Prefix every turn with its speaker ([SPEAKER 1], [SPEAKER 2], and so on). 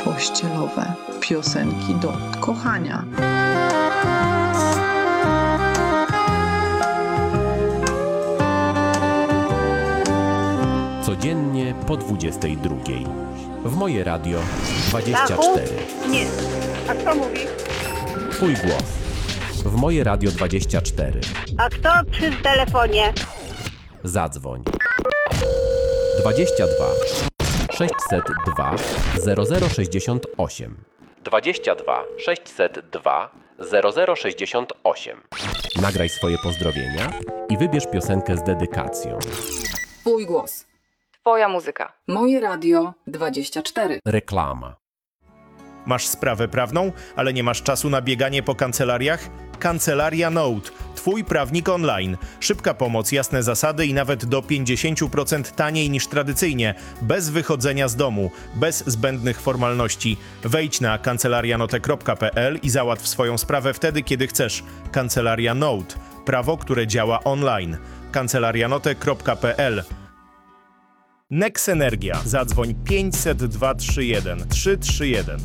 [SPEAKER 1] pościelowe, piosenki do kochania.
[SPEAKER 2] Codziennie po 22. W moje radio 24.
[SPEAKER 3] Nie. A kto mówi?
[SPEAKER 2] Twój głos. W moje radio 24.
[SPEAKER 3] A kto przy telefonie?
[SPEAKER 2] Zadzwoń. 22 602 0068. 22 602 0068. Nagraj swoje pozdrowienia i wybierz piosenkę z dedykacją.
[SPEAKER 4] Twój głos.
[SPEAKER 5] Twoja muzyka.
[SPEAKER 4] Moje radio 24.
[SPEAKER 2] Reklama.
[SPEAKER 6] Masz sprawę prawną, ale nie masz czasu na bieganie po kancelariach? Kancelaria Note. Twój prawnik online. Szybka pomoc, jasne zasady i nawet do 50% taniej niż tradycyjnie. Bez wychodzenia z domu. Bez zbędnych formalności. Wejdź na kancelarianote.pl i załatw swoją sprawę wtedy, kiedy chcesz. Kancelaria Note. Prawo, które działa online. kancelarianote.pl. Nex Energia. Zadzwoń 500 231 331.